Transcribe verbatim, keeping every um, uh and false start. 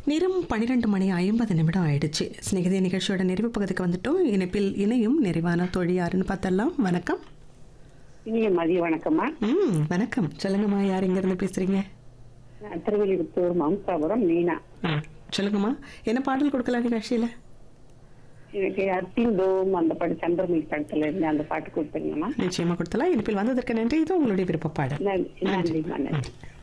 நேரம் பன்னிரண்டு மணி ஐம்பது நிமிடம் ஆயிடுச்சு. ஸ்நேகிதி நிகழ்ச்சியோட நிறைவு பகுதிக்கு வந்துட்டோம். இணைப்பில் இணையும் நிறைவான தோழி யாருன்னு பார்த்தலாம். வணக்கம். இனிய மதிய வணக்கம்மா. ம் வணக்கம். சொல்லுங்கம்மா, யார் இங்கிருந்து பேசுறீங்க? திருவள்ளிபுத்தூர் மம்சாபுரம் மீனா. சொல்லுங்கம்மா, என்ன பாடல் கொடுக்கலாம் நிகழ்ச்சியில? எனக்கு அத்திந்தோம் அந்த பாட்டு சந்திரமுகி படத்துல இருந்து அந்த பாட்டு கொடுத்தீங்கம்மா. நிச்சயமா கொடுத்தலாம். இனிப்பில் வந்ததற்கு நன்றி. இது உங்களுடைய விருப்ப பாடல். நன்றி நன்றி.